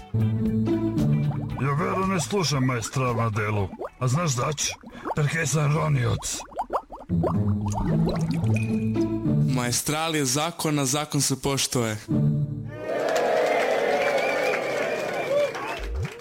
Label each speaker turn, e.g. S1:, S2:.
S1: Jo vero ne slušam maestral na delu. A znaš zač? Perché sam ronioc.
S2: Maestral je zakon, a zakon se poštuje.